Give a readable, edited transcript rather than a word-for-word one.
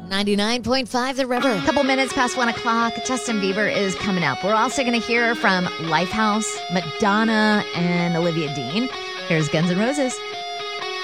99.5 The River. A couple minutes past 1 o'clock, Justin Bieber is coming up. We're also going to hear from Lifehouse, Madonna, and Olivia Dean. Here's Guns N' Roses.